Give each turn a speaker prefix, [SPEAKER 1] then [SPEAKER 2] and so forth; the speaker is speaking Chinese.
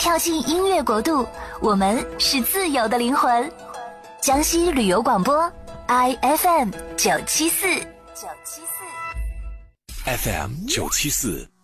[SPEAKER 1] 跳进音乐国度，我们是自由的灵魂。江西旅游广播 ，IFM 974，
[SPEAKER 2] FM 974。